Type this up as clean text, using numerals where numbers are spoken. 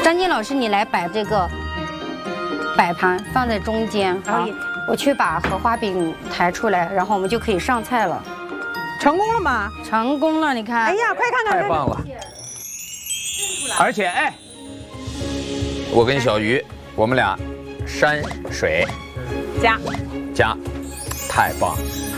张晶老师，你来把这个摆盘放在中间，好，我去把荷花饼抬出来，然后我们就可以上菜了。 成功了吗？ 成功了，你看。 哎呀，快看看！ 太棒了！而且哎，我跟小鱼，我们俩山水加， 太棒了。